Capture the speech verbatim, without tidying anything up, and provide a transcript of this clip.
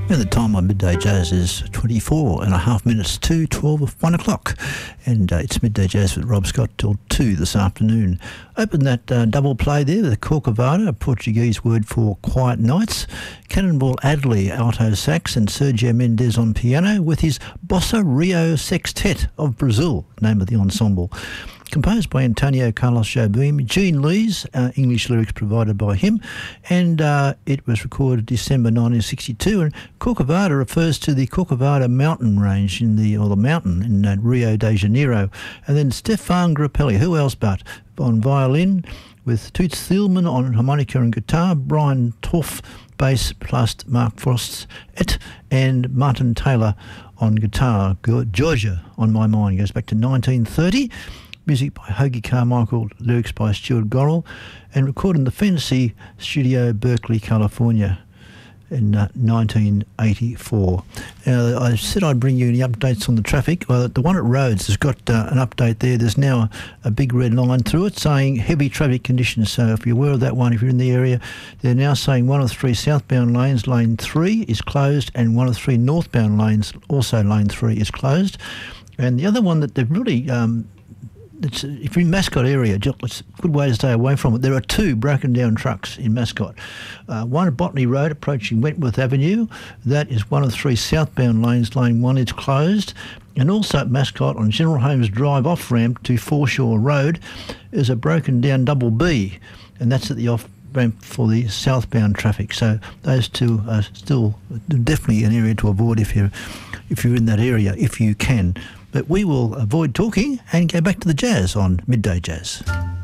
And the time on Midday Jazz is twenty-four and a half minutes to twelve of one o'clock. And uh, it's Midday Jazz with Rob Scott till two this afternoon. Open that uh, double play there with the Corcovado, a Portuguese word for quiet nights. Cannonball Adderley, alto sax, and Sergio Mendes on piano with his Bossa Rio Sextet of Brazil, name of the ensemble. Composed by Antonio Carlos Jobim, Gene Lees, uh, English lyrics provided by him, and uh, it was recorded December nineteen sixty-two. And Corcovado refers to the Corcovado mountain range in the or the mountain in uh, Rio de Janeiro. And then Stefan Grappelli, who else but on violin, with Toots Thielman on harmonica and guitar, Brian Torff bass plus Mark Frost et, and Martin Taylor on guitar. Georgia on My Mind goes back to nineteen thirty. Music by Hoagy Carmichael, lyrics by Stuart Gorrell, and recorded in the Fantasy Studio, Berkeley, California in uh, nineteen eighty-four. Now, I said I'd bring you any updates on the traffic. Well, the one at Rhodes has got uh, an update there. There's now a, a big red line through it saying heavy traffic conditions. So if you're aware of that one, if you're in the area, they're now saying one of three southbound lanes, lane three, is closed, and one of three northbound lanes, also lane three, is closed. And the other one that they've really... Um, It's, if you're in Mascot area, it's a good way to stay away from it. There are two broken down trucks in Mascot. Uh, one at Botany Road approaching Wentworth Avenue. That is one of three southbound lanes. Lane one is closed. And also at Mascot on General Holmes Drive off-ramp to Foreshore Road is a broken down double B. And that's at the off-ramp for the southbound traffic. So those two are still definitely an area to avoid if you're, if you're in that area, if you can. But we will avoid talking and go back to the jazz on Midday Jazz.